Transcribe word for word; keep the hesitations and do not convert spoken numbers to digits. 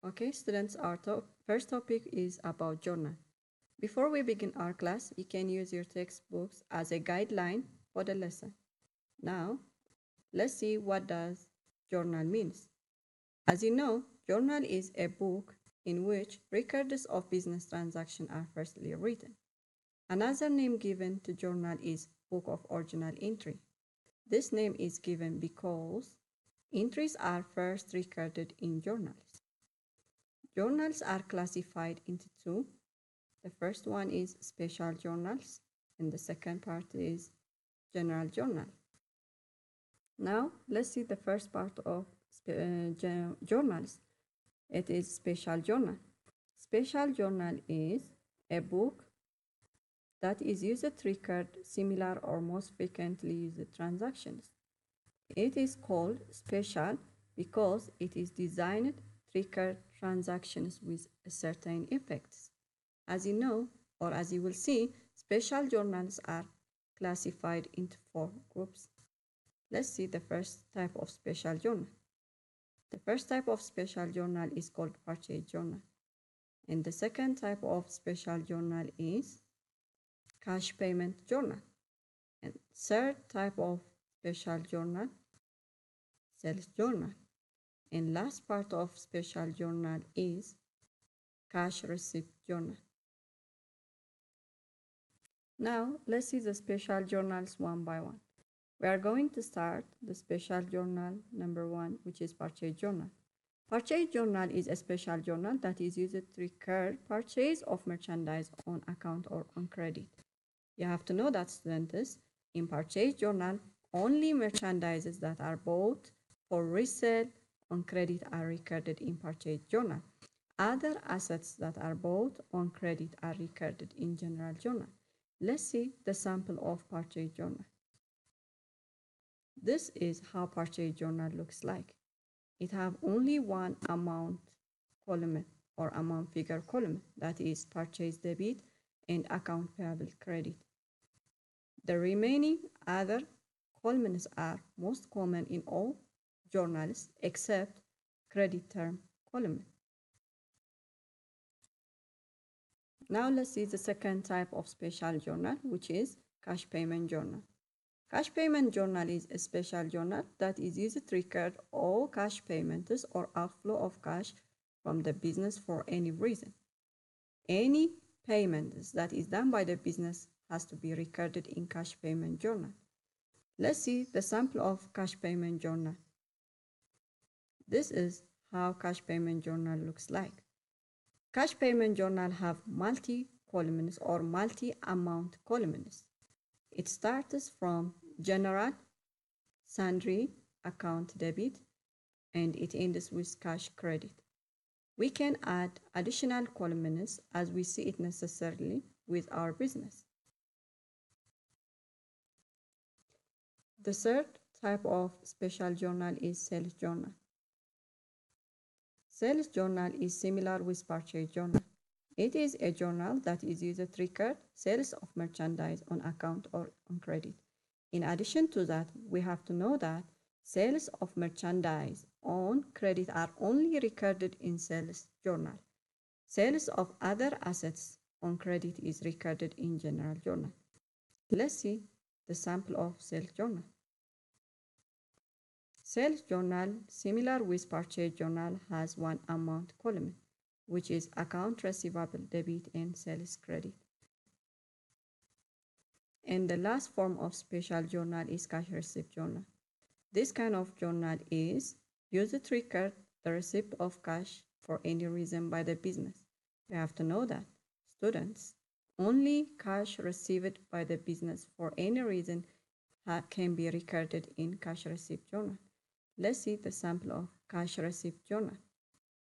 Okay, students, our to first topic is about journal. Before we begin our class, you can use your textbooks as a guideline for the lesson. Now, let's see what does journal means. As you know, journal is a book in which records of business transactions are firstly written. Another name given to journal is Book of Original Entry. This name is given because entries are first recorded in journals. Journals are classified into two. The first one is special journals, and the second part is general journal. Now, let's see the first part of uh, journals. It is special journal. Special journal is a book that is used to record similar or most frequently used transactions. It is called special because it is designed to record transactions with certain effects. As you know, or as you will see, special journals are classified into four groups. Let's see the first type of special journal. The first type of special journal is called purchase journal. And the second type of special journal is cash payment journal. And third type of special journal, sales journal. And last part of special journal is cash receipt journal. Now, let's see the special journals one by one. We are going to start the special journal number one, which is purchase journal. Purchase journal is a special journal that is used to record purchase of merchandise on account or on credit. You have to know that, students, in purchase journal, only merchandises that are bought for resale on credit are recorded in purchase journal. Other assets that are bought on credit are recorded in general journal. Let's see the sample of purchase journal. This is how purchase journal looks like. It have only one amount column or amount figure column, that is purchase debit and account payable credit. The remaining other columns are most common in all journals except credit term column. Now let's see the second type of special journal, which is cash payment journal. Cash payment journal is a special journal that is used to record all cash payments or outflow of cash from the business for any reason. Any payments that is done by the business has to be recorded in cash payment journal. Let's see the sample of cash payment journal. This is how cash payment journal looks like. Cash payment journal have multi-columns or multi-amount columns. It starts from general, sundry, account debit, and it ends with cash credit. We can add additional columns as we see it necessarily with our business. The third type of special journal is sales journal. Sales journal is similar with purchase journal. It is a journal that is used to record sales of merchandise on account or on credit. In addition to that, we have to know that sales of merchandise on credit are only recorded in sales journal. Sales of other assets on credit is recorded in general journal. Let's see the sample of sales journal. Sales journal, similar with purchase journal, has one amount column, which is account receivable debit and sales credit. And the last form of special journal is cash receipt journal. This kind of journal is used to record the receipt of cash for any reason by the business. You have to know that, students, only cash received by the business for any reason can be recorded in cash receipt journal. Let's see the sample of cash receipt journal.